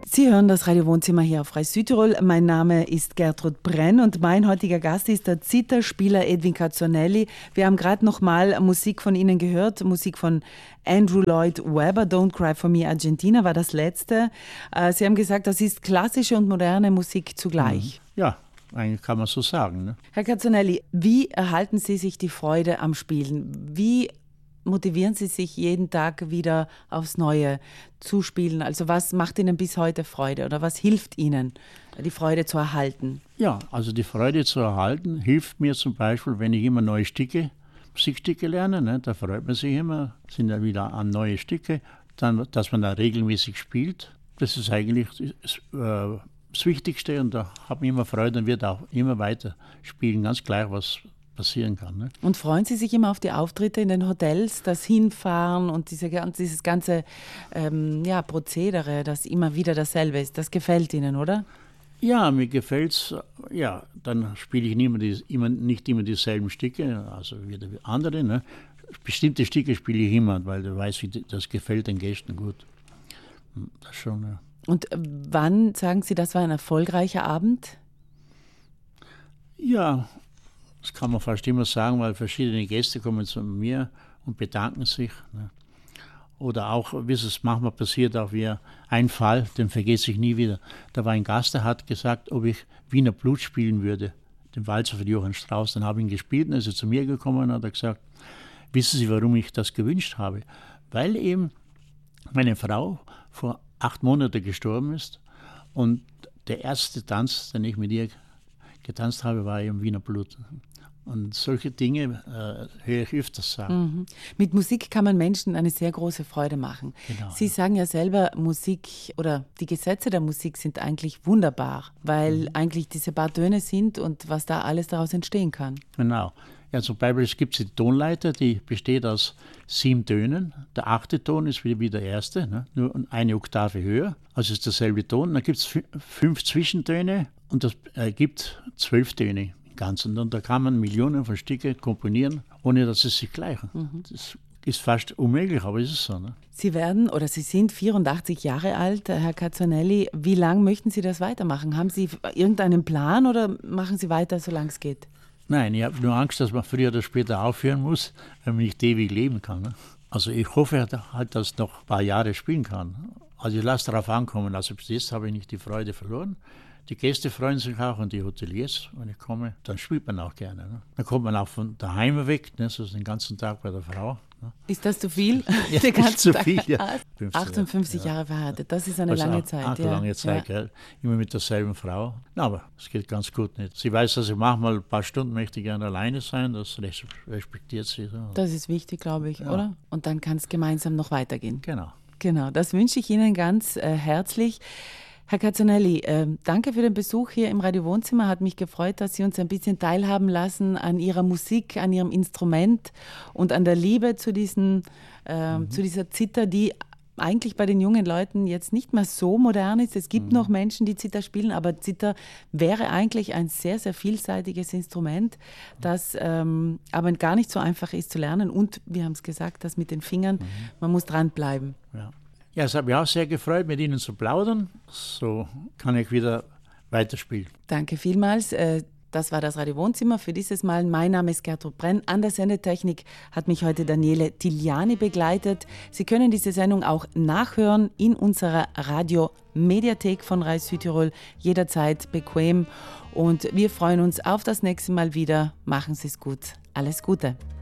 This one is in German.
Sie hören das Radio-Wohnzimmer hier auf Reis Südtirol. Mein Name ist Gertrud Brenn und mein heutiger Gast ist der Zitherspieler Edwin Cazzonelli. Wir haben gerade noch mal Musik von Ihnen gehört, Musik von Andrew Lloyd Webber, Don't Cry for Me Argentina war das letzte. Sie haben gesagt, das ist klassische und moderne Musik zugleich. Ja, eigentlich kann man so sagen. Ne? Herr Cazzonelli, wie erhalten Sie sich die Freude am Spielen? Wie motivieren Sie sich jeden Tag wieder aufs Neue zu spielen? Also was macht Ihnen bis heute Freude oder was hilft Ihnen, die Freude zu erhalten? Ja, also die Freude zu erhalten hilft mir zum Beispiel, wenn ich immer neue Musikstücke lerne. Ne? Da freut man sich immer, sind dann wieder an neue Stücke, dann, dass man da regelmäßig spielt. Das ist eigentlich das Wichtigste und da habe ich immer Freude und wird auch immer weiter spielen, ganz gleich, was passieren kann. Ne? Und freuen Sie sich immer auf die Auftritte in den Hotels, das Hinfahren und dieses ganze Prozedere, das immer wieder dasselbe ist, das gefällt Ihnen, oder? Ja, mir gefällt es. Ja, dann spiele ich nicht immer dieselben Stücke, also wieder wie andere. Ne? Bestimmte Stücke spiele ich immer, weil du weißt, das gefällt den Gästen gut. Das schon, ja. Und wann sagen Sie, das war ein erfolgreicher Abend? Ja, das kann man fast immer sagen, weil verschiedene Gäste kommen zu mir und bedanken sich. Ne? Oder auch, wie es manchmal passiert, auch wie ein Fall, den vergesse ich nie wieder. Da war ein Gast, der hat gesagt, ob ich Wiener Blut spielen würde, den Walzer von Johann Strauss. Dann habe ich ihn gespielt und er ist zu mir gekommen und hat gesagt, wissen Sie, warum ich das gewünscht habe? Weil eben meine Frau vor 8 Monaten gestorben ist und der erste Tanz, den ich mit ihr getanzt habe, war eben Wiener Blut. Und solche Dinge höre ich öfters sagen. Mhm. Mit Musik kann man Menschen eine sehr große Freude machen. Genau, Sie sagen ja selber, Musik oder die Gesetze der Musik sind eigentlich wunderbar, weil eigentlich diese paar Töne sind und was da alles daraus entstehen kann. Genau. Ja, zum Beispiel gibt es die Tonleiter, die besteht aus 7 Tönen. Der 8. Ton ist wie der erste, ne? Nur eine Oktave höher. Also ist derselbe Ton. Dann gibt es 5 Zwischentöne und das ergibt 12 Töne im Ganzen. Und da kann man Millionen von Stücke komponieren, ohne dass sie sich gleichen. Das ist fast unmöglich, aber es ist so. Ne? Sie sind 84 Jahre alt, Herr Cazzonelli. Wie lange möchten Sie das weitermachen? Haben Sie irgendeinen Plan oder machen Sie weiter, solange es geht? Nein, ich habe nur Angst, dass man früher oder später aufhören muss, weil man nicht ewig leben kann. Ne? Also ich hoffe halt, dass ich noch ein paar Jahre spielen kann. Also ich lasse darauf ankommen. Also bis jetzt habe ich nicht die Freude verloren. Die Gäste freuen sich auch und die Hoteliers, wenn ich komme, dann spielt man auch gerne. Ne? Dann kommt man auch von daheim weg, ne? So den ganzen Tag bei der Frau. Ne? Ist das zu viel? Ja, den ganzen zu Tag? viel, ja. 58 Jahre verheiratet, das ist eine also lange Zeit. Eine lange Zeit, ja. Immer mit derselben Frau. Na, aber es geht ganz gut nicht. Sie weiß, dass ich manchmal ein paar Stunden möchte gerne alleine sein, das respektiert sie. So. Das ist wichtig, glaube ich, oder? Und dann kann es gemeinsam noch weitergehen. Genau, das wünsche ich Ihnen ganz herzlich. Herr Cazzonelli, danke für den Besuch hier im Radio Wohnzimmer. Hat mich gefreut, dass Sie uns ein bisschen teilhaben lassen an Ihrer Musik, an Ihrem Instrument und an der Liebe zu dieser Zither, die eigentlich bei den jungen Leuten jetzt nicht mehr so modern ist. Es gibt noch Menschen, die Zither spielen, aber Zither wäre eigentlich ein sehr, sehr vielseitiges Instrument, das aber gar nicht so einfach ist zu lernen. Und wir haben es gesagt, das mit den Fingern, man muss dranbleiben. Ja, es hat mich auch sehr gefreut, mit Ihnen zu plaudern. So kann ich wieder weiterspielen. Danke vielmals. Das war das Radio Wohnzimmer für dieses Mal. Mein Name ist Gertrud Brenn. An der Sendetechnik hat mich heute Daniele Tigliani begleitet. Sie können diese Sendung auch nachhören in unserer Radio-Mediathek von Reis Südtirol, jederzeit bequem. Und wir freuen uns auf das nächste Mal wieder. Machen Sie es gut. Alles Gute.